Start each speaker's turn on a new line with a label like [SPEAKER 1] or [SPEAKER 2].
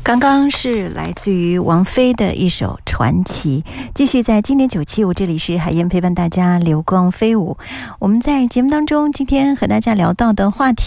[SPEAKER 1] 刚刚是来自于王菲的一首传奇。继续在经典975，这里是海燕陪伴大家流光飞舞。我们在节目当中今天和大家聊到的话题